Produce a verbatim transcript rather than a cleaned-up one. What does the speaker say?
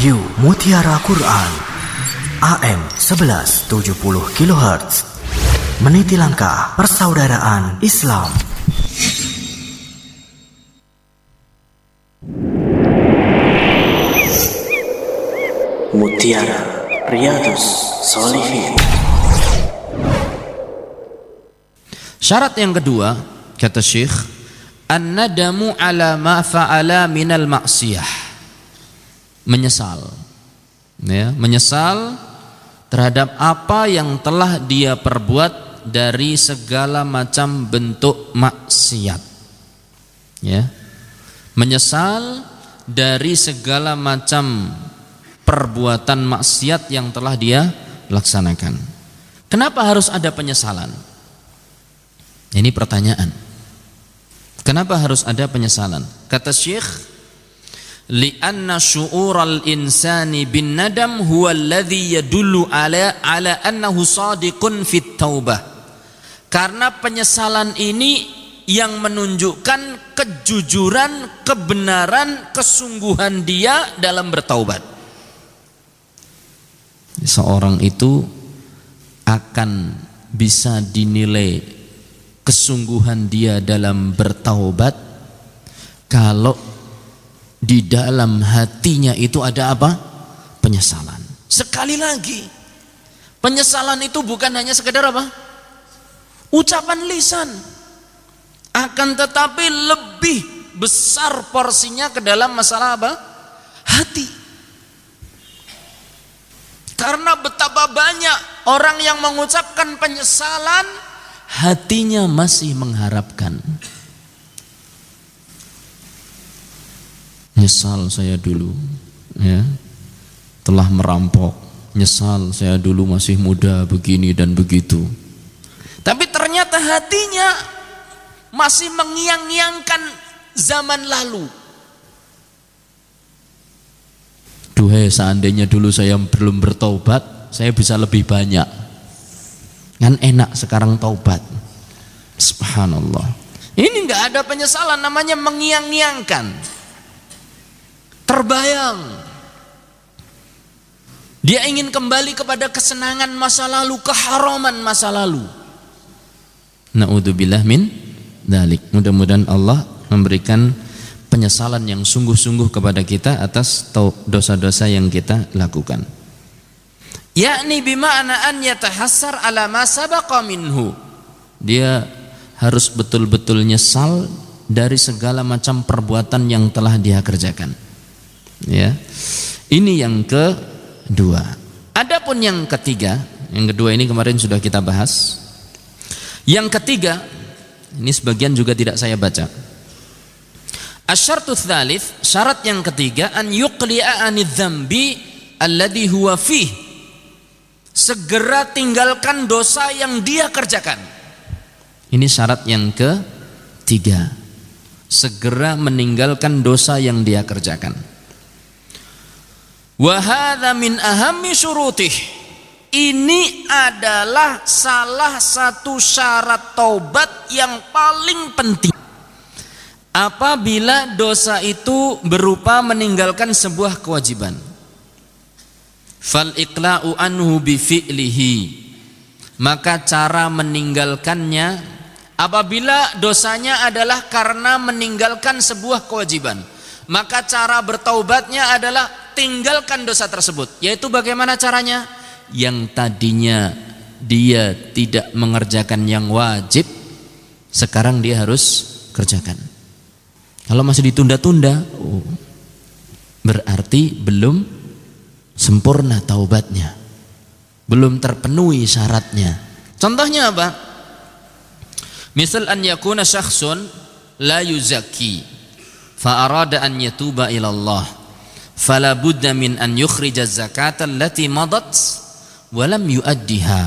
Radio Mutiara Quran A M sebelas tujuh puluh kilohertz, meniti langkah persaudaraan Islam. Mutiara Riyadhus Shalihin. Syarat yang kedua, kata Syekh, an-nadamu ala ma fa'ala minal ma'siyah. Menyesal. Ya, menyesal terhadap apa yang telah dia perbuat dari segala macam bentuk maksiat. Ya. Menyesal dari segala macam perbuatan maksiat yang telah dia laksanakan. Kenapa harus ada penyesalan? Ini pertanyaan. Kenapa harus ada penyesalan? Kata Syekh, li'anna syu'ural insani bin nadam huwa alladhi yadullu ala ala annahu sadiqun fit taubah. Karena penyesalan ini yang menunjukkan kejujuran, kebenaran, kesungguhan dia dalam bertaubat. Seorang itu akan bisa dinilai kesungguhan dia dalam bertaubat kalau di dalam hatinya itu ada apa? Penyesalan. Sekali lagi, penyesalan itu bukan hanya sekedar apa? Ucapan lisan. Akan tetapi lebih besar porsinya ke dalam masalah apa? Hati. Karena betapa banyak orang yang mengucapkan penyesalan, hatinya masih mengharapkan. Nyesal saya dulu, ya, telah merampok. Nyesal saya dulu masih muda begini dan begitu. Tapi ternyata hatinya masih mengiang-iangkan zaman lalu. Duhai, seandainya dulu saya belum bertaubat, saya bisa lebih banyak. Kan enak sekarang taubat. Subhanallah. Ini enggak ada penyesalan, namanya mengiang-iangkan. Terbayang dia ingin kembali kepada kesenangan masa lalu, keharaman masa lalu. Na'udzubillah min dzalik. Mudah-mudahan Allah memberikan penyesalan yang sungguh-sungguh kepada kita atas dosa-dosa yang kita lakukan. Yakni bima'na an yatahassar ala ma sabaqa minhu. Dia harus betul-betul nyesal dari segala macam perbuatan yang telah dia kerjakan. Ya, ini yang kedua. Adapun yang ketiga, yang kedua ini kemarin sudah kita bahas. Yang ketiga, ini sebagian juga tidak saya baca. Asyartu tsalits, syarat yang ketiga, an yuqli'a anidz dzambi alladhi huwa fih. Segera tinggalkan dosa yang dia kerjakan. Ini syarat yang ketiga. Segera meninggalkan dosa yang dia kerjakan. Wa hadza min ahammi syurutih. Ini adalah salah satu syarat taubat yang paling penting. Apabila dosa itu berupa meninggalkan sebuah kewajiban. Fal iqla'u anhu bi fi'lihi. Maka cara meninggalkannya apabila dosanya adalah karena meninggalkan sebuah kewajiban, maka cara bertaubatnya adalah tinggalkan dosa tersebut. Yaitu bagaimana caranya? Yang tadinya dia tidak mengerjakan yang wajib, sekarang dia harus kerjakan. Kalau masih ditunda-tunda, oh, berarti belum sempurna taubatnya, belum terpenuhi syaratnya. Contohnya apa? Misal an yakuna syakhsun la yuzakki fa arada an yatuba ila Allah, fala budda min an yukhrija zakata allati madat wa lam yuaddiha.